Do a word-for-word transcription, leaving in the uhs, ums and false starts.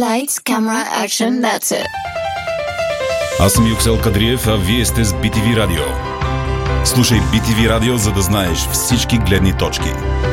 Lights, camera, action, that's it. Аз съм Юксел Кадриев, а вие сте с би ти ви Радио. Слушай би ти ви Радио, за да знаеш всички гледни точки.